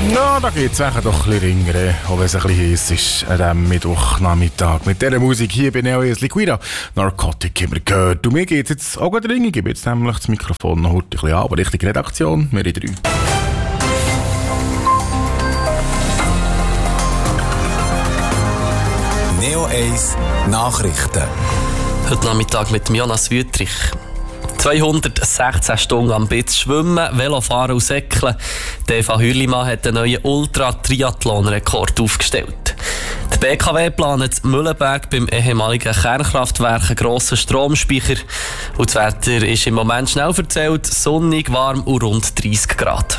Ja, da geht es doch ein bisschen ringere, auch wenn es ein bisschen heiß ist an diesem Mittwochnachmittag. Mit dieser Musik hier bin ich auch jetzt Liquida. Narcotic haben wir gehört. Und mir geht es jetzt auch gerade ringen. Ich gebe jetzt nämlich das Mikrofon noch heute ein bisschen an, aber richtige Redaktion, wir in 3. Neo 1 Nachrichten. Heute Nachmittag mit Jonas Wüttrich. 216 Stunden am Bitz schwimmen, Velofahren und Säckeln. Der Eva Hürlimann hat einen neuen Ultra-Triathlon-Rekord aufgestellt. Die BKW plant in Mühlenberg beim ehemaligen Kernkraftwerk einen grossen Stromspeicher. Und das Wetter ist im Moment schnell verzählt, sonnig, warm und rund 30 Grad.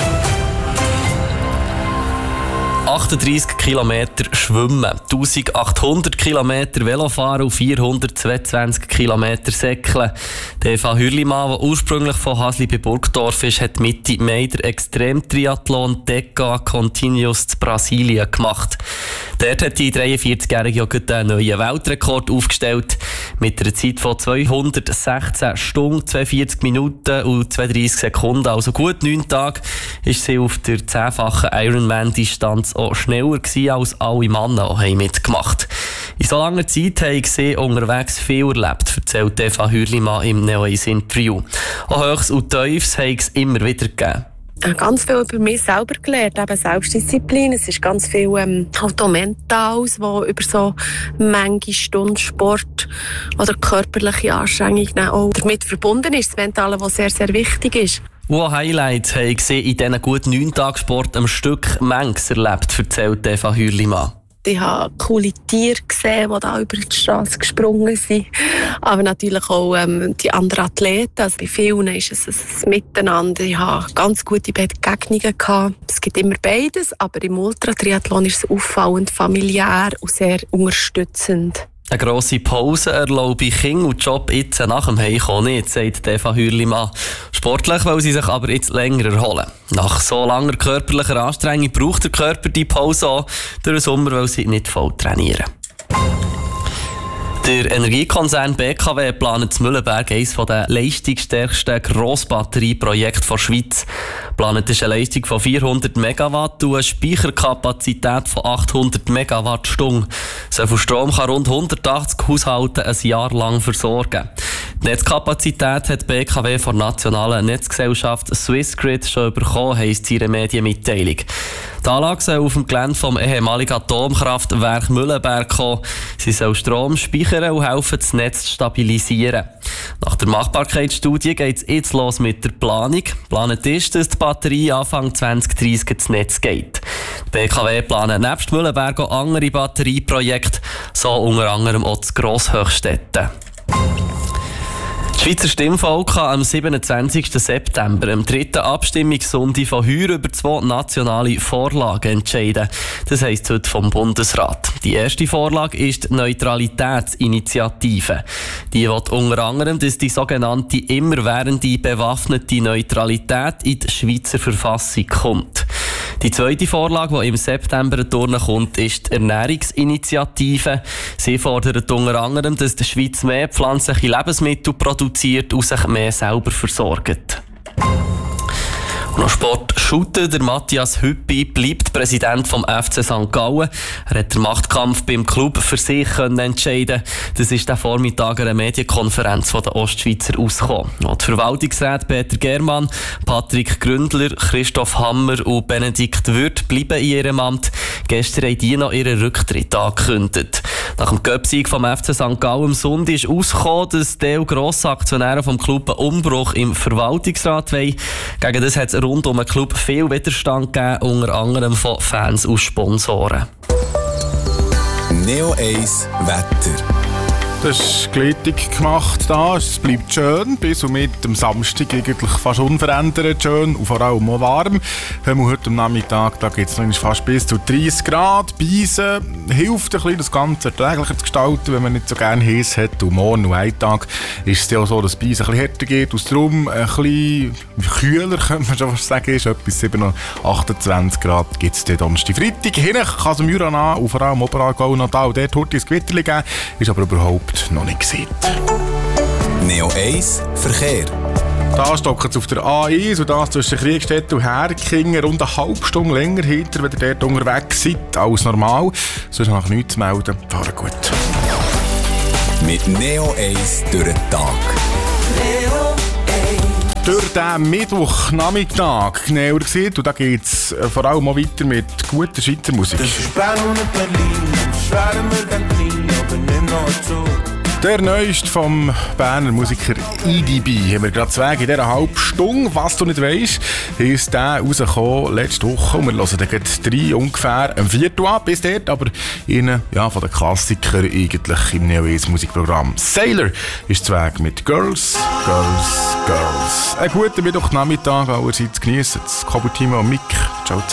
38 Kilometer schwimmen, 1800 Kilometer Velofahren und 422 Kilometer säckeln. Die Eva Hürlimann, die ursprünglich von Hasli bei Burgdorf ist, hat Mitte Mai den Extremtriathlon Deca Continuous in Brasilien gemacht. Dort hat die 43-Jährige auch einen neuen Weltrekord aufgestellt. Mit einer Zeit von 216 Stunden, 42 Minuten und 32 Sekunden, also gut 9 Tage, ist sie auf der 10-fachen Ironman-Distanz auch schneller gewesen, als alle Männer auch mitgemacht. In so langer Zeit habe ich sie unterwegs viel erlebt, erzählt Eva Hürlimann im Neo 1 Interview. Auch Höchst und Tiefs habe ich es immer wieder gegeben. Ganz viel über mich selber gelernt, eben Selbstdisziplin. Es ist ganz viel halt auch Mentales, wo über so manche Stunden Sport oder körperliche Anstrengungen auch damit verbunden ist. Das Mentale, was sehr, sehr wichtig ist. Und Highlights habe ich in diesen gut 9 Tagen Sport am Stück manches erlebt, erzählt Eva Hürlimann. Ich habe coole Tiere gesehen, die da über die Straße gesprungen sind. Aber natürlich auch die anderen Athleten. Also bei vielen ist es ein Miteinander. Ich hatte ganz gute Begegnungen gehabt. Es gibt immer beides, aber im Ultratriathlon ist es auffallend familiär und sehr unterstützend. Eine grosse Pause erlaube ich Kind und Job jetzt nach dem Heimkommen nicht, sagt Eva Hürlimann. Sportlich will sie sich aber jetzt länger erholen. Nach so langer körperlicher Anstrengung braucht der Körper die Pause auch. Durch den Sommer will sie nicht voll trainieren. Der Energiekonzern BKW plant in Mühlenberg eines der leistungsstärksten Grossbatterieprojekte der Schweiz. Geplant ist eine Leistung von 400 Megawatt und eine Speicherkapazität von 800 Megawattstunden. So viel Strom kann rund 180 Haushalte ein Jahr lang versorgen. Die Netzkapazität hat die BKW von der nationalen Netzgesellschaft Swissgrid schon bekommen, heisst ihre Medienmitteilung. Die Anlage soll auf dem Gelände vom ehemaligen Atomkraftwerk Mühlenberg kommen. Sie soll Strom speichern und helfen, das Netz zu stabilisieren. Nach der Machbarkeitsstudie geht es jetzt los mit der Planung. Geplant ist, dass die Batterie Anfang 2030 ins Netz geht. Die BKW planen nebst Mühlenberg auch andere Batterieprojekte, so unter anderem auch das Grosshöchstetten. Das Schweizer Stimmvolk kann am 27. September, am 3. Abstimmungssonntag von heuer über 2 nationale Vorlagen entscheiden. Das heisst heute vom Bundesrat. Die erste Vorlage ist die Neutralitätsinitiative. Die will unter anderem, dass die sogenannte immerwährende bewaffnete Neutralität in die Schweizer Verfassung kommt. Die zweite Vorlage, die im September durchkommt, ist die Ernährungsinitiative. Sie fordert unter anderem, dass die Schweiz mehr pflanzliche Lebensmittel produziert und sich mehr selber versorgt. Noch Sport shooten. Der Matthias Hüppi bleibt Präsident vom FC St. Gallen. Er hat den Machtkampf beim Club für sich entscheiden. Das ist der Vormittag einer Medienkonferenz von den Ostschweizer ausgekommen. Auch die Verwaltungsräte Peter Germann, Patrick Gründler, Christoph Hammer und Benedikt Würth bleiben in ihrem Amt. Gestern haben die noch ihren Rücktritt angekündigt. Nach dem Göpsieg vom FC St. Gallen am Sonntag ist ausgekommen, dass die Grossaktionäre vom Club einen Umbruch im Verwaltungsrat wollen. Gegen das hat es rund um den Club viel Widerstand gegeben, unter anderem von Fans und Sponsoren. Neo 1 Wetter. Das ist glättig gemacht da. Es bleibt schön, bis und mit dem Samstag eigentlich fast unverändert schön und vor allem auch warm. Wenn wir heute am Nachmittag, da geht es fast bis zu 30 Grad. Beisen hilft ein bisschen, das Ganze erträglicher zu gestalten, wenn man nicht so gerne heiß hat. Und morgen und ein Tag ist es ja auch so, dass Beisen ein bisschen härter geht. Und darum ein bisschen kühler, könnte man schon fast sagen, ist etwas 28 Grad gibt es den Donnerstag. Freitag hinten kann es im Jura an und vor allem Oberaargau noch da. Und dort heute ein Gewitter geben, ist aber überhaupt noch nicht gesehen. Neo 1 Verkehr. Da stockt es auf der A1 und das zwischen Kriegstedt und Herkingen rund eine halbe Stunde länger hinter, wenn ihr dort unterwegs seid, als normal. Sonst habe ich nichts zu melden. Fahren gut. Mit Neo 1 durch den Tag. Durch den Mittwochnachmittag, genauer gesagt, und da geht es vor allem auch weiter mit guter Schweizer Musik. Das ist Bern und Berlin, schweren wir dann klein, aber nicht noch zu. Der neueste vom Berner Musiker IDB haben wir gerade zu Weg in dieser halben Stunde. Was du nicht weisst, ist der rausgekommen letzte Woche. Und wir hören dann gleich 3 ungefähr am 4. ab. Bis dort aber einen von den Klassikern eigentlich im Neo 1 Musikprogramm. Sailor ist zu Weg mit Girls, Girls, Girls. Einen guten Mittwochnachmittag allerseits geniessen. Das Kabel-Team und Mick. Ciao.